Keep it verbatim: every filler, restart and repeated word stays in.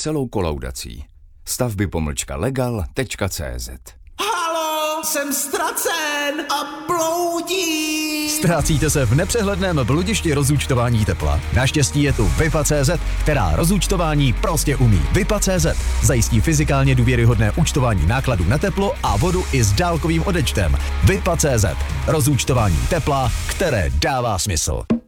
celou kolaudací. Stavby pomlčka legal tečka cé zet. Halo, jsem ztracen a bloudím. Ztrácíte se v nepřehledném bludišti rozúčtování tepla? Naštěstí je tu Vipa tečka cé zet, která rozúčtování prostě umí. Vipa tečka cé zet zajistí fyzikálně důvěryhodné účtování nákladů na teplo a vodu i s dálkovým odečtem. Vipa tečka cé zet. Rozúčtování tepla, které dává smysl.